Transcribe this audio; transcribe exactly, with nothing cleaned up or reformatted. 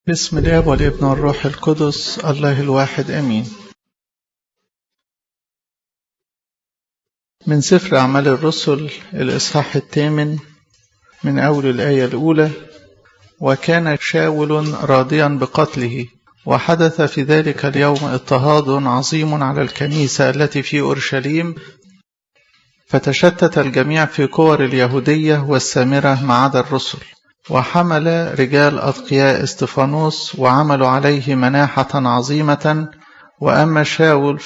بسم الآب والابن والروح القدس الله الواحد آمين. من سفر أعمال الرسل الإصحاح الثامن من أول الآية الأولى. وكان شاول راضيا بقتله، وحدث في ذلك اليوم اضطهاد عظيم على الكنيسة التي في أورشليم، فتشتت الجميع في كور اليهودية والسامرة ما عدا الرسل. وحمل رجال أتقياء استفانوس وعملوا عليه مناحة عظيمة. وأما شاول